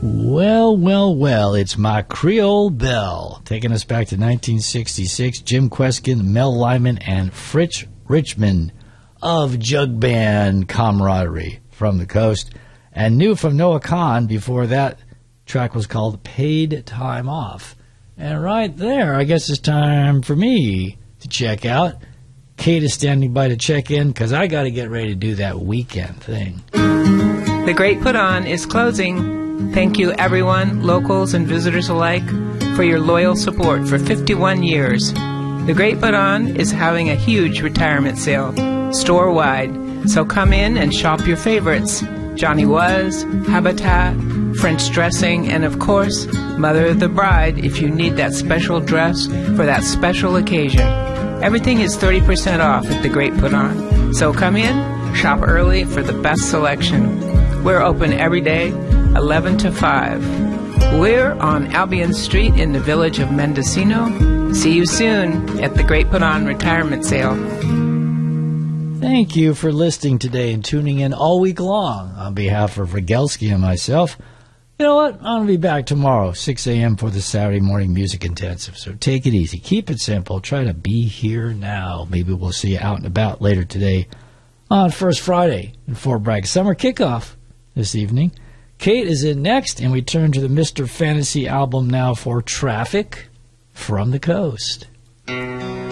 Well, well, well, it's My Creole Belle, taking us back to 1966. Jim Kweskin, Mel Lyman, and Fritz Richmond of Jug Band Camaraderie from the Coast. And new from Noah Kahan, before that track was called Paid Time Off. And right there, I guess it's time for me to check out. Kate is standing by to check in because I got to get ready to do that weekend thing. The Great Put On is closing. Thank you, everyone, locals and visitors alike, for your loyal support for 51 years. The Great Put On is having a huge retirement sale, store-wide, so come in and shop your favorites. Johnny Was, Habitat, French dressing, and of course, Mother of the Bride if you need that special dress for that special occasion. Everything is 30% off at The Great Put On, so come in, shop early for the best selection. We're open every day, 11 to 5. We're on Albion Street in the village of Mendocino. See you soon at the Great Put On Retirement Sale. Thank you for listening today and tuning in all week long. On behalf of Rogelski and myself, you know what? I'm going to be back tomorrow, 6 a.m. for the Saturday Morning Music Intensive. So take it easy. Keep it simple. Try to be here now. Maybe we'll see you out and about later today on First Friday in Fort Bragg. Summer kickoff this evening. Kate is in next, and we turn to the Mr. Fantasy album now for Traffic from the Coast.